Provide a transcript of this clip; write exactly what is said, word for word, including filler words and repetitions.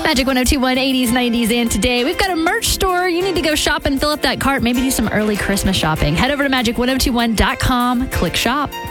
Magic ten twenty-one, eighties, nineties, and today. We've got a merch store. You need to go shop and fill up that cart. Maybe do some early Christmas shopping. Head over to magic ten twenty-one dot com. Click shop.